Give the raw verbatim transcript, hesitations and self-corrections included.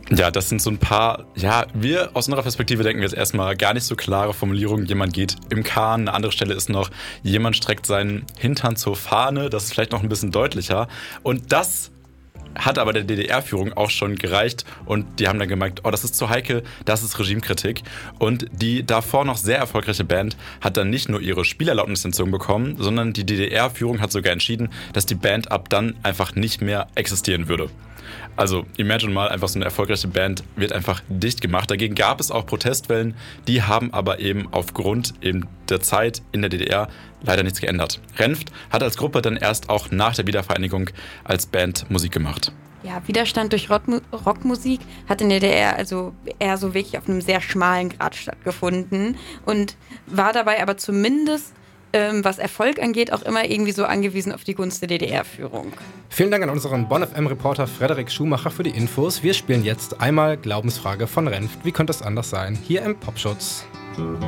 Ja, das sind so ein paar, ja, wir aus unserer Perspektive denken jetzt erstmal gar nicht so klare Formulierungen. Jemand geht im Kahn, eine andere Stelle ist noch, jemand streckt seinen Hintern zur Fahne, das ist vielleicht noch ein bisschen deutlicher. Und das hat aber der D D R-Führung auch schon gereicht und die haben dann gemerkt, oh, das ist zu heikel, das ist Regimekritik. Und die davor noch sehr erfolgreiche Band hat dann nicht nur ihre Spielerlaubnis entzogen bekommen, sondern die D D R-Führung hat sogar entschieden, dass die Band ab dann einfach nicht mehr existieren würde. Also imagine mal, einfach so eine erfolgreiche Band wird einfach dicht gemacht. Dagegen gab es auch Protestwellen, die haben aber eben aufgrund eben der Zeit in der D D R leider nichts geändert. Renft hat als Gruppe dann erst auch nach der Wiedervereinigung als Band Musik gemacht. Ja, Widerstand durch Rockmu- Rockmusik hat in der D D R also eher so wirklich auf einem sehr schmalen Grad stattgefunden und war dabei aber zumindest, ähm, was Erfolg angeht, auch immer irgendwie so angewiesen auf die Gunst der D D R-Führung. Vielen Dank an unseren Bonn F M-Reporter Frederik Schumacher für die Infos. Wir spielen jetzt einmal Glaubensfrage von Renft. Wie könnte es anders sein? Hier im Popschutz.